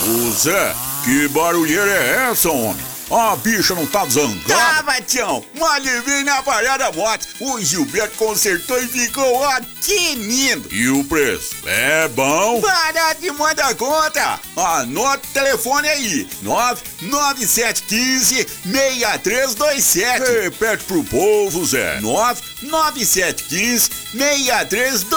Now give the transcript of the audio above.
Ô Zé, que barulheira é essa, homem? A bicha não tá zangada? Tava, Tião. Malhei na parada moto. O Gilberto consertou e ficou ó, tinindo. E o preço? É bom? Barato e manda conta. Anota o telefone aí. 99715-6327. Repete pro povo, Zé. 99715-6327.